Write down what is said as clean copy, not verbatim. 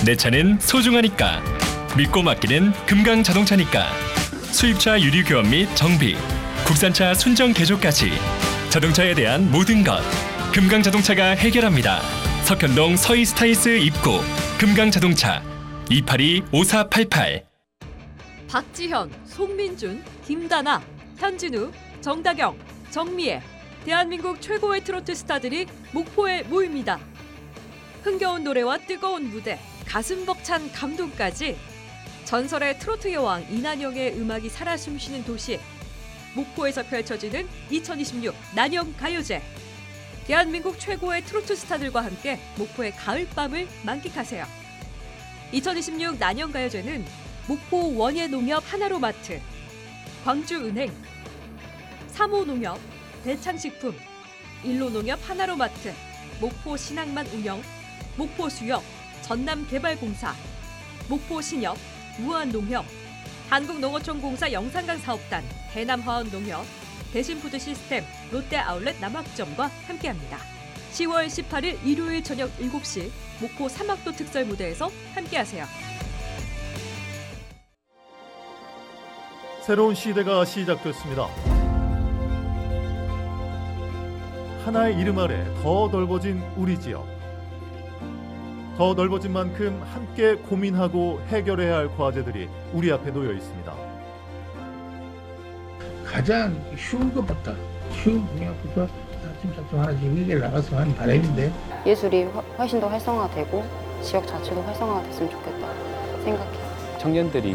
내 차는 소중하니까. 믿고 맡기는 금강자동차니까. 수입차 유류 교환 및 정비, 국산차 순정 개조까지 자동차에 대한 모든 것 금강자동차가 해결합니다. 석현동 서이스타이스 입구 금강자동차 282-5488. 박지현, 송민준, 김다나, 현진우, 정다경, 정미애, 대한민국 최고의 트로트 스타들이 목포에 모입니다. 흥겨운 노래와 뜨거운 무대, 가슴 벅찬 감동까지 전설의 트로트 여왕 이난영의 음악이 살아 숨쉬는 도시 목포에서 펼쳐지는 2026 난영가요제. 대한민국 최고의 트로트 스타들과 함께 목포의 가을밤을 만끽하세요. 2026 난영가요제는 목포 원예농협 하나로마트, 광주은행, 삼호농협, 대창식품, 일로농협 하나로마트, 목포신항만 운영, 목포수협, 전남개발공사, 목포신협, 무한농협, 한국농어촌공사 영산강 사업단, 대남화원농협, 대신푸드시스템, 롯데아울렛 남학점과 함께합니다. 10월 18일 일요일 저녁 7시 목포 삼학도 특설 무대에서 함께하세요. 새로운 시대가 시작됐습니다. 하나의 이름 아래 더 넓어진 우리 지역. 더 넓어진 만큼 함께 고민하고 해결해야 할 과제들이 우리 앞에 놓여 있습니다. 가장 쉬운 것부터 쉬운 분야부터 차츰차츰 하나씩 해결 나갔으면 하는 바람인데 예술이 훨씬 더 활성화되고 지역 자체도 활성화가 됐으면 좋겠다 생각해요. 청년들이